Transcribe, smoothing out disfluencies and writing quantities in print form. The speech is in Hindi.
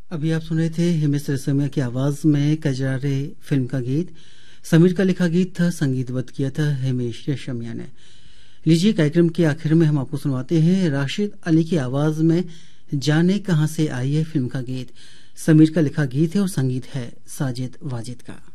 अभी आप सुन रहे थे हिमेश रेशमिया की आवाज में कजरारे फिल्म का गीत। समीर का लिखा गीत था, संगीतबद्ध किया था हिमेश रेशमिया ने। लीजिए कार्यक्रम के आखिर में हम आपको सुनवाते हैं राशिद अली की आवाज में जाने कहां से आई है फिल्म का गीत। समीर का लिखा गीत है और संगीत है साजिद वाजिद का।